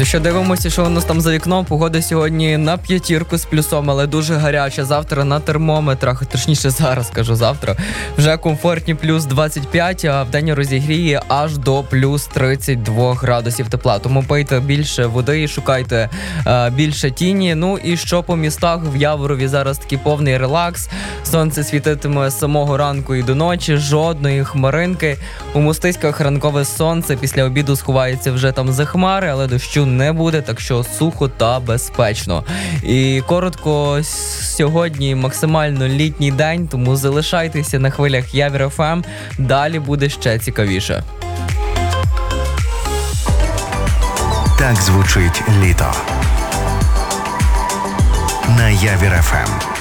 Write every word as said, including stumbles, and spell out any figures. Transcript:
що дивимося, що у нас там за вікном. Погода сьогодні на п'ятірку з плюсом, але дуже гаряча. Завтра на термометрах, точніше зараз кажу завтра, вже комфортні плюс двадцять п'ять, а в день розігріє аж до плюс тридцять два градусів тепла. Тому пийте більше води і шукайте е, більше тіні. Ну і що по містах? В Яворові зараз такий повний релакс. Сонце світитиме з самого ранку і до ночі, жодної хмаринки. У Мостиськах ранкове сонце, після обіду сховається вже там за хмари, але дощу не буде, так що сухо та безпечно. І коротко, сьогодні максимально літній день, тому залишайтеся на хвилях Явір еф ем, далі буде ще цікавіше. Так звучить літо на Явір еф ем.